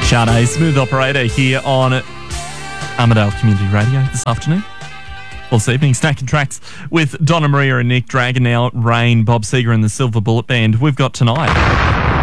Sade, Smooth Operator here on Armidale Community Radio this afternoon. Well, this evening, Stacking Tracks with Donna Maria and Nick, Dragon Now, Rain, Bob Seger and the Silver Bullet Band. We've got tonight